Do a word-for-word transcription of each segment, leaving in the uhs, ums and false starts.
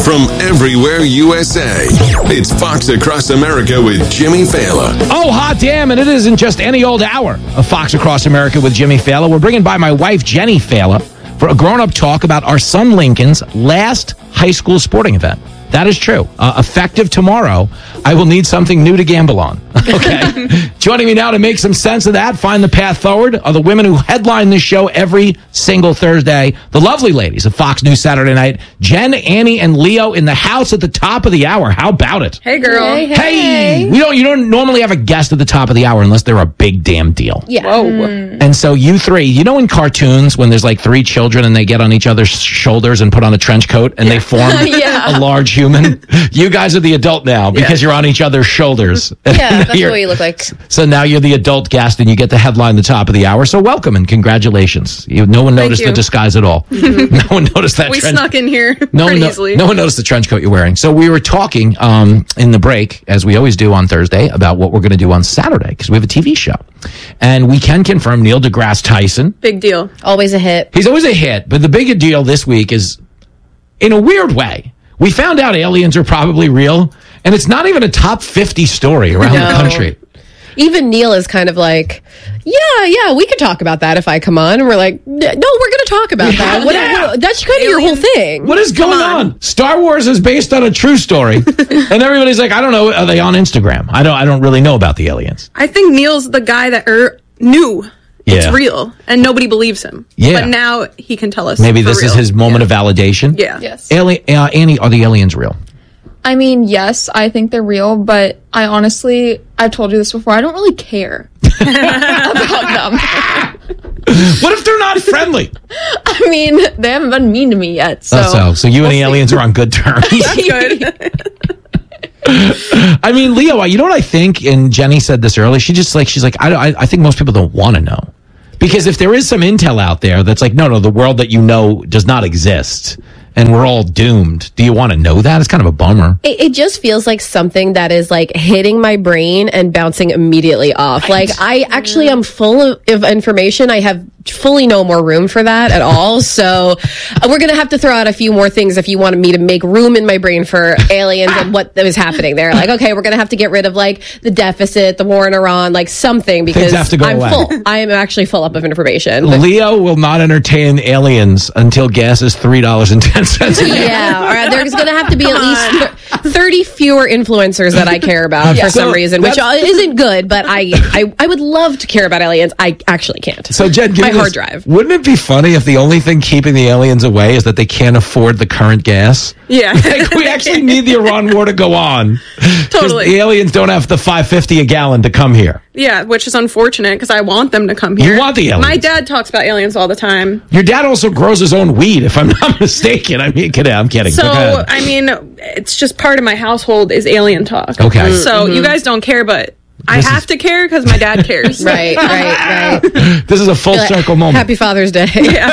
from everywhere U S A. It's Fox Across America with Jimmy Fallon. Oh, hot damn, and it isn't just any old hour of Fox Across America with Jimmy Fallon. We're bringing by my wife, Jenny Fallon, for a grown-up talk about our son Lincoln's last high school sporting event. That is true. Uh, effective tomorrow, I will need something new to gamble on. Okay. Joining me now to make some sense of that, find the path forward, are the women who headline this show every single Thursday. The lovely ladies of Fox News Saturday Night, Jen, Annie, and Leo in the house at the top of the hour. How about it? Hey, girl. Hey, hey. Hey, we don't. You don't normally have a guest at the top of the hour unless they're a big damn deal. Yeah. Whoa. Mm. And so you three, you know in cartoons when there's like three children and they get on each other's shoulders and put on a trench coat and they form Yeah. a large human? You guys are the adult now because you're on each other's shoulders. Yeah, that's You're- what you look like. So now you're the adult guest and you get to headline the top of the hour. So welcome and congratulations. You, no one noticed you. the disguise at all. No one noticed that We trench snuck in here no pretty one, no, easily. no one noticed the trench coat you're wearing. So we were talking um, in the break, as we always do on Thursday, about what we're going to do on Saturday because we have a T V show. And we can confirm Neil deGrasse Tyson. Big deal. Always a hit. He's always a hit, but the bigger deal this week is, in a weird way, we found out aliens are probably real, and it's not even a top fifty story around the No. country. Even Neil is kind of like, yeah, yeah, we could talk about that if I come on. And we're like, no, we're going to talk about that. What, Yeah. what- that's kind of your whole Aliens. thing. What is going on? on. Star Wars is based on a true story, and everybody's like, I don't know, are they on Instagram? I don't. I don't really know about the aliens. I think Neil's the guy that er, knew it's Yeah. real, and nobody believes him. Yeah. But now he can tell us. Maybe for this is real. his moment of validation. Yeah. Yes. Ali- uh, Annie, are the aliens real? I mean, yes, I think they're real, but I honestly, I've told you this before, I don't really care about them. What if they're not friendly? I mean, they haven't been mean to me yet, so. Oh, so, so you and the aliens are on good terms. Good. I mean, Leo, you know what I think? And Jenny said this earlier. She just like, she's like, I, I, I think most people don't want to know. Because if there is some intel out there that's like, no, no, the world that you know does not exist and we're all doomed. Do you want to know that? It's kind of a bummer. It, it just feels like something that is like hitting my brain and bouncing immediately off. Like I actually am full of, of information. I have fully no more room for that at all. So uh, we're going to have to throw out a few more things if you wanted me to make room in my brain for aliens and what was happening there. Like, okay, we're going to have to get rid of like the deficit, the war in Iran, like something because have to go I'm away. full. I am actually full up of information. But- Leo will not entertain aliens until gas is three dollars and ten cents a gallon. Yeah, all right. There's going to have to be at least thir- thirty fewer influencers that I care about for So some reason, which that's- isn't good. But I, I, I would love to care about aliens. I actually can't. So, Jen, give my me this. hard drive. Wouldn't it be funny if the only thing keeping the aliens away is that they can't afford the current gas? Yeah. Like, we actually need the Iran war to go on. 'Cause Totally. The aliens don't have the five fifty a gallon to come here. Yeah, which is unfortunate because I want them to come here. You want the aliens. My dad talks about aliens all the time. Your dad also grows his own weed, if I'm not mistaken. I mean, kidding, I'm kidding. So, Go ahead. I mean, it's just part of my household is alien talk. Okay. So, you guys don't care, but I This have is- to care because my dad cares. Right, right, right. This is a full circle moment. Happy Father's Day.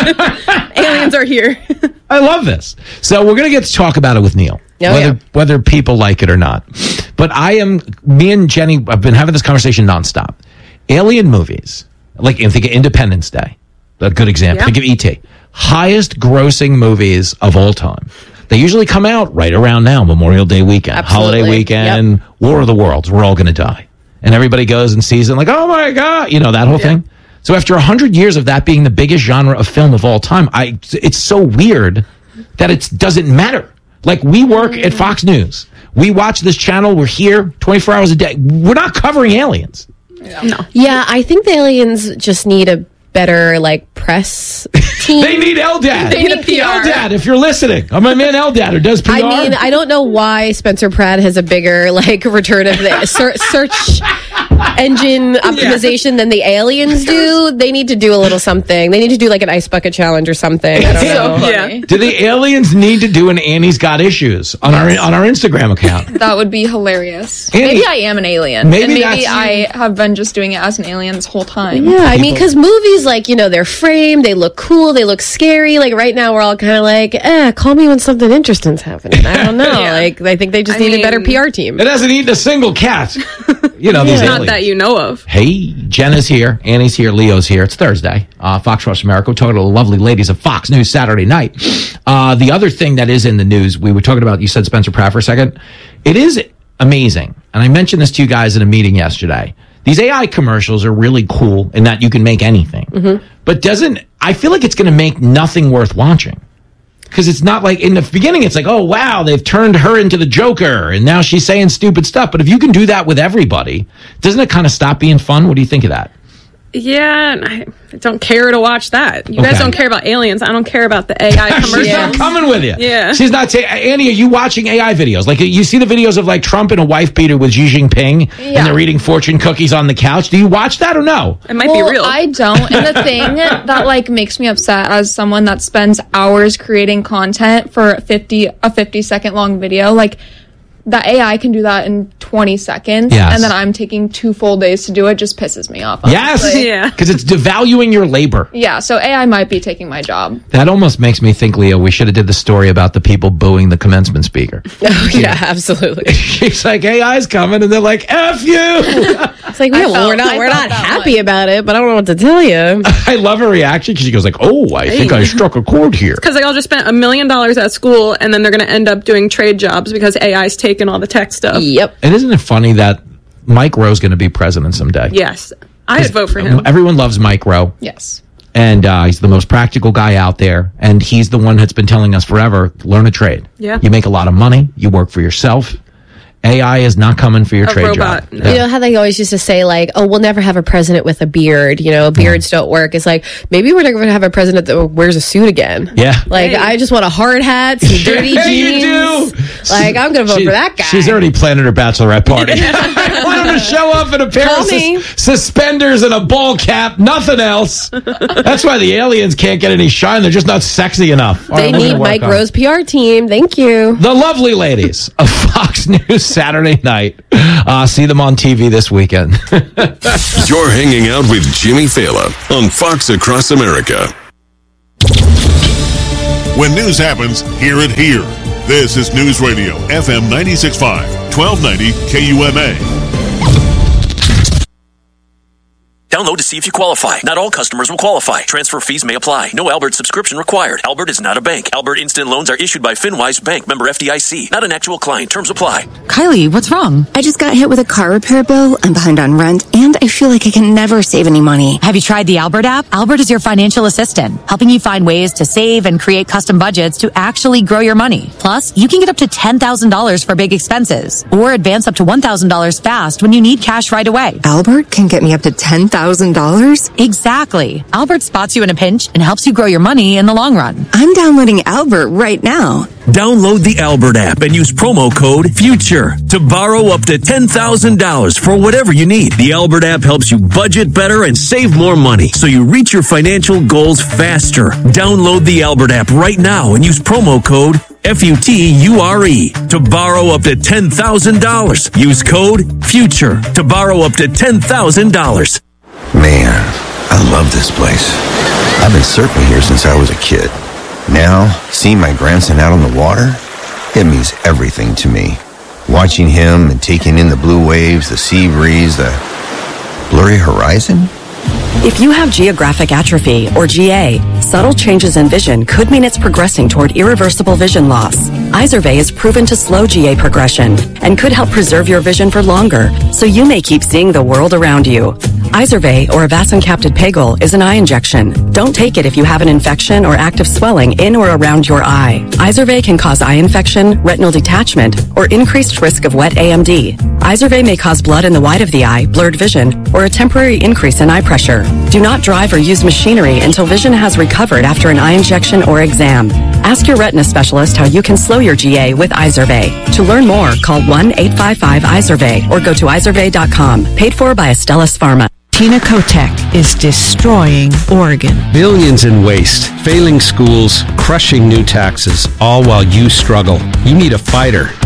Aliens are here. I love this. So we're going to get to talk about it with Neil, Oh, whether yeah. whether people like it or not. But I am, me and Jenny, I've been having this conversation nonstop. Alien movies, like think of Independence Day, a good example. Yeah. Think of E T Highest grossing movies of all time. They usually come out right around now, Memorial Day weekend, Absolutely. holiday weekend, War of the Worlds. We're all going to die. And everybody goes and sees it like, oh my God, you know, that whole thing. So after one hundred years of that being the biggest genre of film of all time, I it's so weird that it doesn't matter. Like, we work at Fox News. We watch this channel. We're here twenty-four hours a day. We're not covering aliens. No. Yeah, I think the aliens just need a better like press team. They need Eldad. They need a P R. Eldad, if you're listening. I'm my man Eldad, who does P R. I mean, I don't know why Spencer Pratt has a bigger like return of the ser- search engine optimization than the aliens do. They need to do a little something. They need to do like an ice bucket challenge or something. I don't know. So Yeah. funny. Do the aliens need to do an Annie's Got Issues on our on our Instagram account? That would be hilarious. Andy, maybe I am an alien. maybe and maybe that's- I have been just doing it as an alien this whole time. Yeah, I mean, People- because movies, like, you know, they're framed, they look cool, they look scary. Like, right now, we're all kind of like, eh, call me when something interesting's happening. I don't know. Yeah. Like, I think they just I need a better mean- P R team. It hasn't eaten a single cat. You you know, these Not aliens. that you know of. Hey, Jen is here. Annie's here. Leo's here. It's Thursday. Uh, Fox Across America. We're talking to the lovely ladies of Fox News Saturday night. Uh, the other thing that is in the news, we were talking about, you said Spencer Pratt for a second. It is amazing. And I mentioned this to you guys in a meeting yesterday. These A I commercials are really cool in that you can make anything. Mm-hmm. But doesn't, I feel like it's going to make nothing worth watching. Because it's not like, in the beginning, it's like, oh, wow, they've turned her into the Joker, and now she's saying stupid stuff. But if you can do that with everybody, doesn't it kind of stop being fun? What do you think of that? Yeah, I don't care to watch that. You Okay. guys don't care about aliens. I don't care about the A I commercials. She's not coming with you. Yeah. She's not saying, Annie, are you watching A I videos? Like, you see the videos of, like, Trump and a wife beater with Xi Jinping, Yeah. and they're eating fortune cookies on the couch. Do you watch that or no? It might well, be real. I don't. And the thing that like makes me upset as someone that spends hours creating content for fifty a fifty second long video, like the A I can do that in twenty seconds, Yes. and then I'm taking two full days to do it. Just pisses me off. Yes. honestly. Yeah. Because it's devaluing your labor. Yeah. So A I might be taking my job. That almost makes me think, Leo, we should have did the story about the people booing the commencement speaker. Oh, yeah, absolutely. She's like, A I's coming, and they're like, F you! It's like, yeah, well, felt- we're not I we're felt not that happy one. about it, but I don't know what to tell you. I love her reaction because she goes like, oh, I think I struck a chord here. Because they all just spent a million dollars at school, and then they're going to end up doing trade jobs because A I's taken all the tech stuff. Yep. And isn't it funny that Mike Rowe's going to be president someday? Yes. I'd vote for him. Everyone loves Mike Rowe. Yes. And uh, he's the most practical guy out there. And he's the one that's been telling us forever, learn a trade. Yeah. You make a lot of money. You work for yourself. A I is not coming for your A trade robot. job. No. You know how they always used to say, like, oh, we'll never have a president with a beard. You know, beards don't work. It's like, maybe we're never going to have a president that wears a suit again. Yeah. Like, Hey. I just want a hard hat, some dirty Yeah, jeans. you do. Like, I'm going to vote She- for that guy. She's already planning her bachelorette party. I want him to show up in a pair Call of me. sus- suspenders and a ball cap, nothing else. That's why the aliens can't get any shine. They're just not sexy enough. All They right, we're need gonna work Mike on it. Rowe's P R team. Thank you. The lovely ladies of Fox News Saturday night. Uh, see them on T V this weekend. You're hanging out with Jimmy Fallon on Fox Across America. When news happens, hear it here. This is News Radio, F M ninety-six point five, twelve ninety K U M A. Download to see if you qualify. Not all customers will qualify. Transfer fees may apply. No Albert subscription required. Albert is not a bank. Albert Instant Loans are issued by FinWise Bank, member F D I C. Not an actual client. Terms apply. Kylie, what's wrong? I just got hit with a car repair bill. I'm behind on rent, and I feel like I can never save any money. Have you tried the Albert app? Albert is your financial assistant, helping you find ways to save and create custom budgets to actually grow your money. Plus, you can get up to ten thousand dollars for big expenses, or advance up to one thousand dollars fast when you need cash right away. Albert can get me up to ten thousand dollars? Exactly. Albert spots you in a pinch and helps you grow your money in the long run. I'm downloading Albert right now. Download the Albert app and use promo code FUTURE to borrow up to ten thousand dollars for whatever you need. The Albert app helps you budget better and save more money so you reach your financial goals faster. Download the Albert app right now and use promo code F U T U R E to borrow up to ten thousand dollars. Use code FUTURE to borrow up to ten thousand dollars. Man, I love this place. I've been surfing here since I was a kid. Now, seeing my grandson out on the water, it means everything to me. Watching him and taking in the blue waves, the sea breeze, the blurry horizon. If you have geographic atrophy, or G A, subtle changes in vision could mean it's progressing toward irreversible vision loss. Izervay is proven to slow G A progression and could help preserve your vision for longer, so you may keep seeing the world around you. Izervay, or avacincaptad pegol, is an eye injection. Don't take it if you have an infection or active swelling in or around your eye. Izervay can cause eye infection, retinal detachment, or increased risk of wet A M D. Izervay may cause blood in the white of the eye, blurred vision, or a temporary increase in eye pressure. Do not drive or use machinery until vision has recovered after an eye injection or exam. Ask your retina specialist how you can slow your G A with Izervay. To learn more, call one eight five five Izervay or go to izervay dot com. Paid for by Astellas Pharma. Tina Kotek is destroying Oregon. Billions in waste, failing schools, crushing new taxes, all while you struggle. You need a fighter to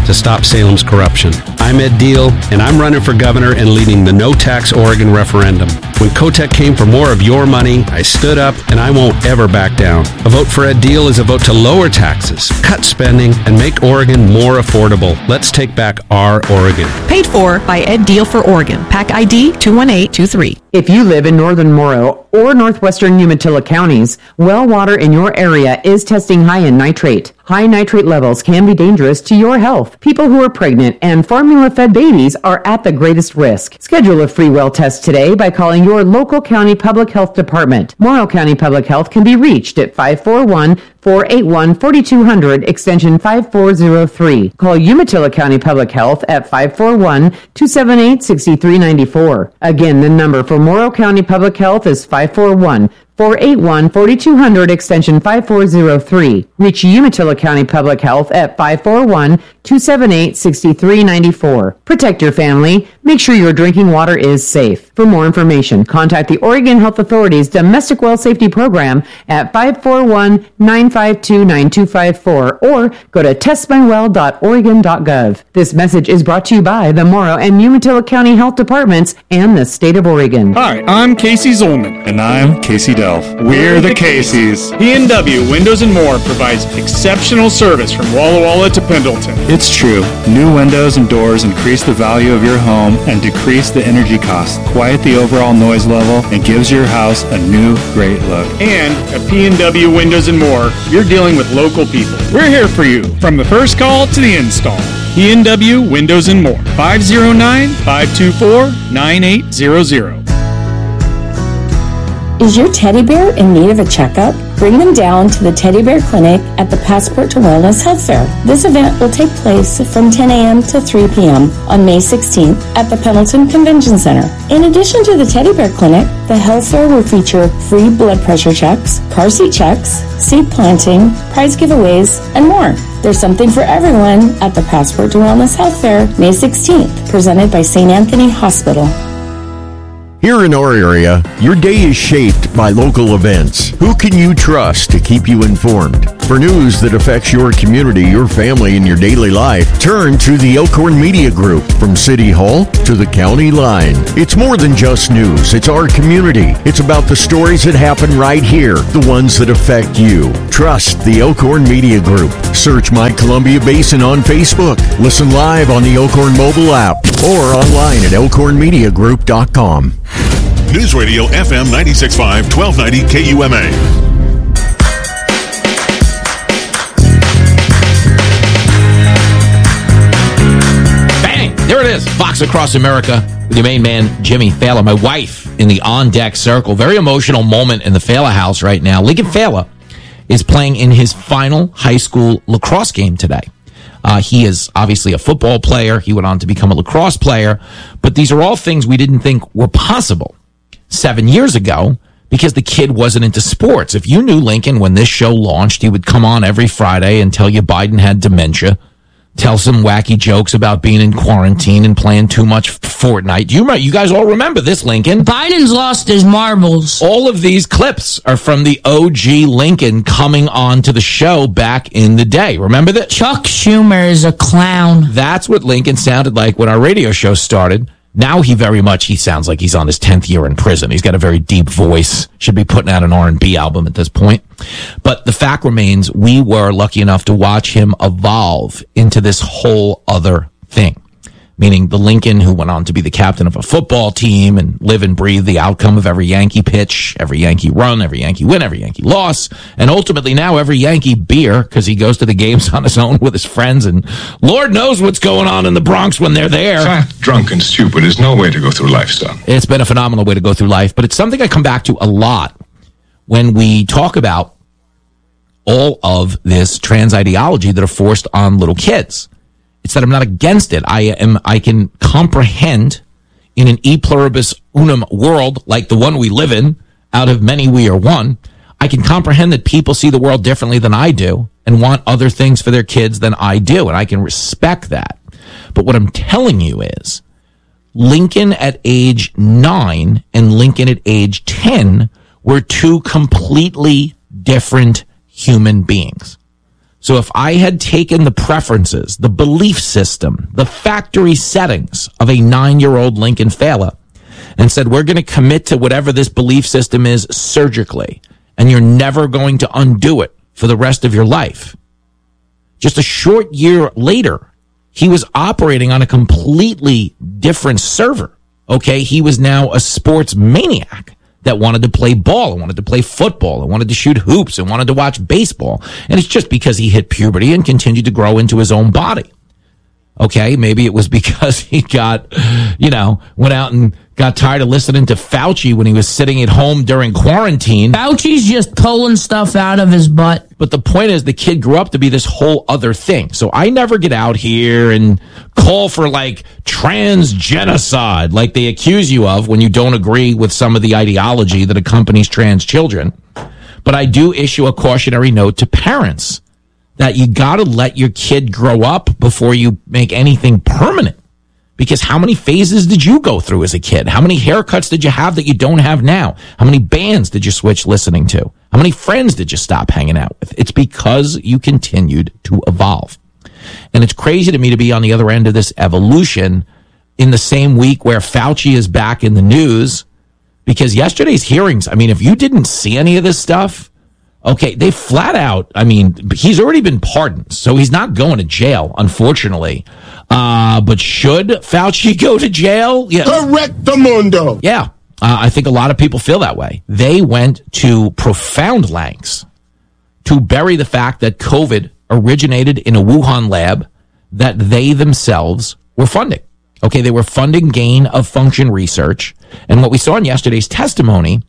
to stop Salem's corruption. I'm Ed Deal, and I'm running for governor and leading the No Tax Oregon referendum. When Kotek came for more of your money, I stood up, and I won't ever back down. A vote for Ed Deal is a vote to lower taxes, cut spending, and make Oregon more affordable. Let's take back our Oregon. Paid for by Ed Deal for Oregon. Pack I D two one eight two three. If you live in northern Morrow or northwestern Umatilla counties, well water in your area is testing high in nitrate. High nitrate levels can be dangerous to your health. People who are pregnant and formula-fed babies are at the greatest risk. Schedule a free well test today by calling your local county public health department. Morrow County Public Health can be reached at five four one, four eight one, four two zero zero, extension five four zero three. Call Umatilla County Public Health at five four one, two seven eight, six three nine four. Again, the number for Morrow County Public Health is five four one, four eight one, four two zero zero, extension five four zero three. Reach Umatilla County Public Health at five four one, two seven eight, six three nine four. Protect your family. Make sure your drinking water is safe. For more information, contact the Oregon Health Authority's Domestic Well Safety Program at five four one, nine five two, nine two five four or go to test my well dot oregon dot gov. This message is brought to you by the Morrow and Umatilla County Health Departments and the state of Oregon. Hi, I'm Casey Zolman. And I'm Casey Delph. We're the Caseys. P and W Windows and More provides exceptional service from Walla Walla to Pendleton. It's true. New windows and doors increase the value of your home and decrease the energy costs, quiet the overall noise level, and gives your house a new, great look. And at P and W Windows and More, you're dealing with local people. We're here for you, from the first call to the install. P and W Windows and More. five oh nine, five two four, nine eight zero zero. Is your teddy bear in need of a checkup? Bring them down to the Teddy Bear Clinic at the Passport to Wellness Health Fair. This event will take place from ten a.m. to three p.m. on May sixteenth at the Pendleton Convention Center. In addition to the Teddy Bear Clinic, the health fair will feature free blood pressure checks, car seat checks, seed planting, prize giveaways, and more. There's something for everyone at the Passport to Wellness Health Fair, May sixteenth, presented by Saint Anthony Hospital. Here in our area, your day is shaped by local events. Who can you trust to keep you informed? For news that affects your community, your family, and your daily life, turn to the Elkhorn Media Group. From City Hall to the county line. It's more than just news. It's our community. It's about the stories that happen right here, the ones that affect you. Trust the Elkhorn Media Group. Search My Columbia Basin on Facebook. Listen live on the Elkhorn mobile app or online at elkhorn media group dot com. News Radio F M ninety-six point five, twelve ninety K U M A. Bang! There it is. Fox Across America with your main man, Jimmy Fallon. My wife in the on-deck circle. Very emotional moment in the Fallon house right now. Lincoln Fallon is playing in his final high school lacrosse game today. Uh, he is obviously a football player. He went on to become a lacrosse player. But these are all things we didn't think were possible seven years ago because the kid wasn't into sports. If you knew Lincoln when this show launched, he would come on every Friday and tell you Biden had dementia, tell some wacky jokes about being in quarantine and playing too much Fortnite. Do you remember? You guys all remember this, Lincoln? Biden's lost his marbles. All of these clips are from the O G Lincoln coming on to the show back in the day. Remember that? Chuck Schumer is a clown. That's what Lincoln sounded like when our radio show started. Now he very much, he sounds like he's on his tenth year in prison. He's got a very deep voice. Should be putting out an R and B album at this point. But the fact remains, we were lucky enough to watch him evolve into this whole other thing. Meaning the Lincoln who went on to be the captain of a football team and live and breathe the outcome of every Yankee pitch, every Yankee run, every Yankee win, every Yankee loss, and ultimately now every Yankee beer because he goes to the games on his own with his friends, and Lord knows what's going on in the Bronx when they're there. Fat, drunk, and stupid is no way to go through life, son. It's been a phenomenal way to go through life, but it's something I come back to a lot when we talk about all of this trans ideology that are forced on little kids. It's that I'm not against it. I am. I can comprehend in an e pluribus unum world like the one we live in, out of many we are one, I can comprehend that people see the world differently than I do and want other things for their kids than I do, and I can respect that. But what I'm telling you is Lincoln at age nine and Lincoln at age ten were two completely different human beings. So if I had taken the preferences, the belief system, the factory settings of a nine-year-old Lincoln Fela and said, we're going to commit to whatever this belief system is surgically, and you're never going to undo it for the rest of your life. Just a short year later, he was operating on a completely different server. Okay, he was now a sports maniac that wanted to play ball and wanted to play football and wanted to shoot hoops and wanted to watch baseball. And it's just because he hit puberty and continued to grow into his own body. Okay, maybe it was because he got, you know, went out and got tired of listening to Fauci when he was sitting at home during quarantine. Fauci's just pulling stuff out of his butt. But the point is, the kid grew up to be this whole other thing. So I never get out here and call for, like, trans genocide, like they accuse you of when you don't agree with some of the ideology that accompanies trans children. But I do issue a cautionary note to parents that you got to let your kid grow up before you make anything permanent. Because how many phases did you go through as a kid? How many haircuts did you have that you don't have now? How many bands did you switch listening to? How many friends did you stop hanging out with? It's because you continued to evolve. And it's crazy to me to be on the other end of this evolution in the same week where Fauci is back in the news. Because yesterday's hearings, I mean, if you didn't see any of this stuff, okay, they flat out, I mean, he's already been pardoned, so he's not going to jail, unfortunately. Uh, but should Fauci go to jail? Yeah. Correctamundo. Yeah, uh, I think a lot of people feel that way. They went to profound lengths to bury the fact that COVID originated in a Wuhan lab that they themselves were funding. Okay, they were funding gain of function research. And what we saw in yesterday's testimony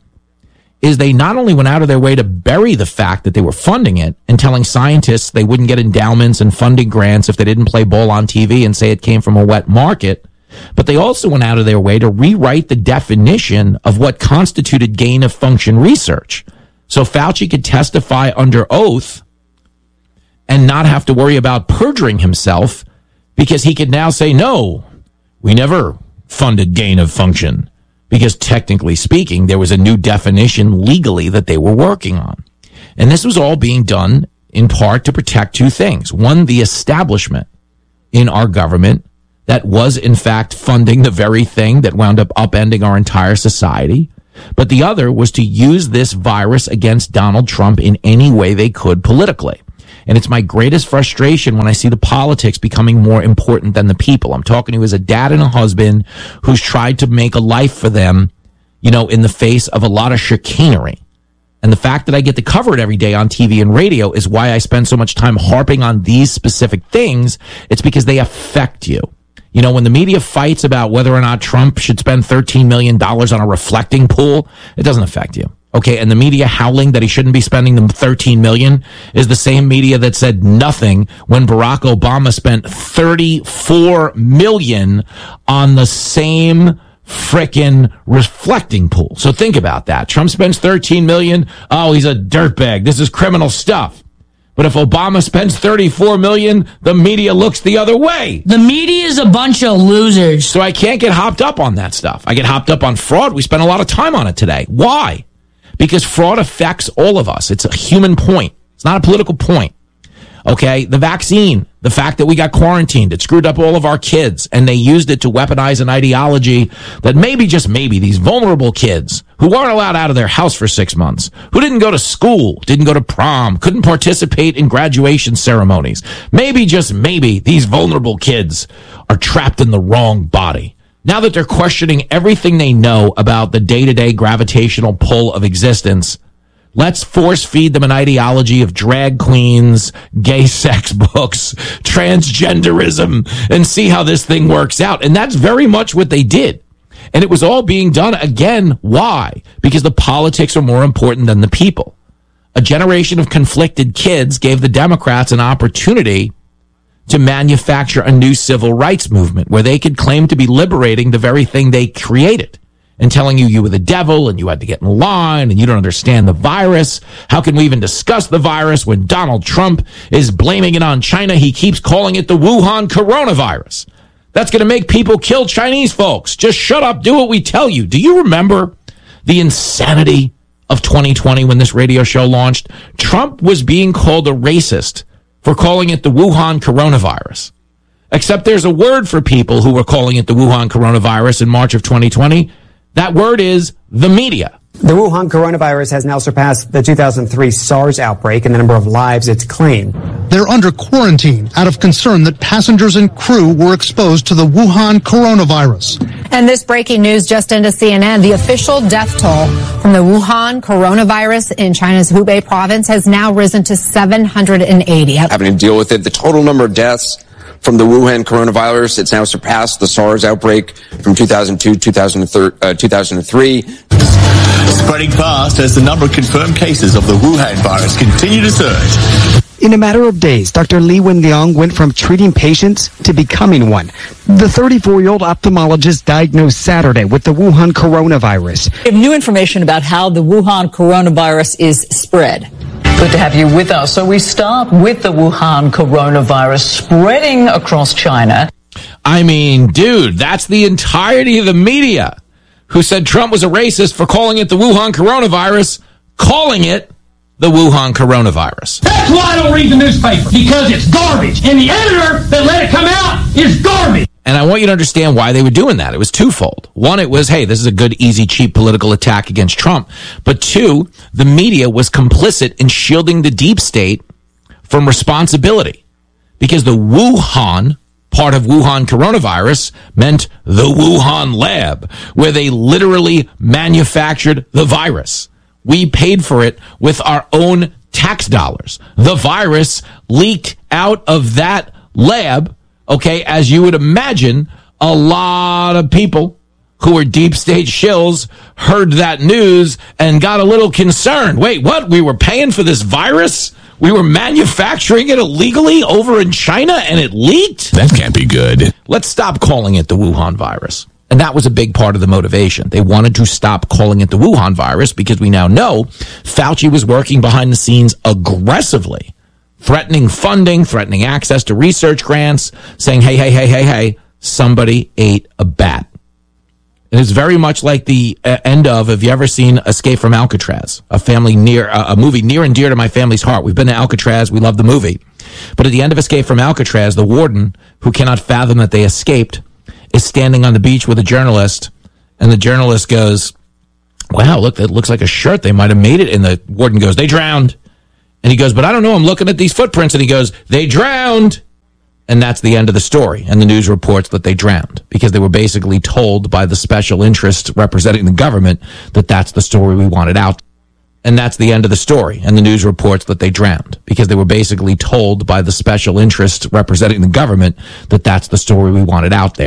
is they not only went out of their way to bury the fact that they were funding it and telling scientists they wouldn't get endowments and funding grants if they didn't play ball on T V and say it came from a wet market, but they also went out of their way to rewrite the definition of what constituted gain of function research. So Fauci could testify under oath and not have to worry about perjuring himself because he could now say, no, we never funded gain of function. Because technically speaking, there was a new definition legally that they were working on. And this was all being done in part to protect two things. One, the establishment in our government that was in fact funding the very thing that wound up upending our entire society. But the other was to use this virus against Donald Trump in any way they could politically. And it's my greatest frustration when I see the politics becoming more important than the people. I'm talking to as a dad and a husband who's tried to make a life for them, you know, in the face of a lot of chicanery. And the fact that I get to cover it every day on T V and radio is why I spend so much time harping on these specific things. It's because they affect you. You know, when the media fights about whether or not Trump should spend thirteen million dollars on a reflecting pool, it doesn't affect you. Okay, and the media howling that he shouldn't be spending them thirteen million dollars is the same media that said nothing when Barack Obama spent thirty-four million dollars on the same frickin' reflecting pool. So think about that. Trump spends thirteen million dollars. Oh, he's a dirtbag. This is criminal stuff. But if Obama spends thirty-four million dollars, the media looks the other way. The media is a bunch of losers. So I can't get hopped up on that stuff. I get hopped up on fraud. We spent a lot of time on it today. Why? Because fraud affects all of us. It's a human point. It's not a political point. Okay? The vaccine, the fact that we got quarantined, it screwed up all of our kids, and they used it to weaponize an ideology that maybe, just maybe, these vulnerable kids who aren't allowed out of their house for six months, who didn't go to school, didn't go to prom, couldn't participate in graduation ceremonies, maybe, just maybe, these vulnerable kids are trapped in the wrong body. Now that they're questioning everything they know about the day-to-day gravitational pull of existence, let's force feed them an ideology of drag queens, gay sex books, transgenderism, and see how this thing works out. And that's very much what they did. And it was all being done, again, why? Because the politics are more important than the people. A generation of conflicted kids gave the Democrats an opportunity to manufacture a new civil rights movement where they could claim to be liberating the very thing they created and telling you you were the devil and you had to get in line and you don't understand the virus. How can we even discuss the virus when Donald Trump is blaming it on China? He keeps calling it the Wuhan coronavirus. That's going to make people kill Chinese folks. Just shut up. Do what we tell you. Do you remember the insanity of twenty twenty when this radio show launched? Trump was being called a racist for calling it the Wuhan coronavirus. Except there's a word for people who were calling it the Wuhan coronavirus in March of twenty twenty. That word is the media. The Wuhan coronavirus has now surpassed the two thousand three SARS outbreak in the number of lives it's claimed. They're under quarantine out of concern that passengers and crew were exposed to the Wuhan coronavirus. And this breaking news just into C N N. The official death toll from the Wuhan coronavirus in China's Hubei province has now risen to seven hundred eighty. Having to deal with it, the total number of deaths from the Wuhan coronavirus, it's now surpassed the SARS outbreak from two thousand two, two thousand three. Spreading fast as the number of confirmed cases of the Wuhan virus continue to surge. In a matter of days, Doctor Li Wenliang went from treating patients to becoming one. The thirty-four-year-old ophthalmologist diagnosed Saturday with the Wuhan coronavirus. We have new information about how the Wuhan coronavirus is spread. Good to have you with us. So we start with the Wuhan coronavirus spreading across China. I mean, dude, that's the entirety of the media who said Trump was a racist for calling it the Wuhan coronavirus, calling it the Wuhan coronavirus. That's why I don't read the newspaper, because it's garbage. And the editor that let it come out is garbage. And I want you to understand why they were doing that. It was twofold. One, it was, hey, this is a good, easy, cheap political attack against Trump. But two, the media was complicit in shielding the deep state from responsibility. Because the Wuhan part of Wuhan coronavirus meant the Wuhan lab, where they literally manufactured the virus. We paid for it with our own tax dollars. The virus leaked out of that lab. Okay, as you would imagine, a lot of people who were deep state shills heard that news and got a little concerned. Wait, what? We were paying for this virus? We were manufacturing it illegally over in China and it leaked? That can't be good. Let's stop calling it the Wuhan virus. And that was a big part of the motivation. They wanted to stop calling it the Wuhan virus because we now know Fauci was working behind the scenes aggressively, threatening funding, threatening access to research grants, saying, hey, hey, hey, hey, hey, somebody ate a bat. It is very much like the uh, end of, have you ever seen Escape from Alcatraz? A family near, uh, a movie near and dear to my family's heart. We've been to Alcatraz. We love the movie. But at the end of Escape from Alcatraz, the warden, who cannot fathom that they escaped, is standing on the beach with a journalist. And the journalist goes, wow, look, that looks like a shirt. They might have made it. And the warden goes, they drowned. And he goes, but I don't know. I'm looking at these footprints. And he goes, they drowned. And that's the end of the story. And the news reports that they drowned because they were basically told by the special interest representing the government that that's the story we wanted out. And that's the end of the story. And the news reports that they drowned because they were basically told by the special interest representing the government that that's the story we wanted out there.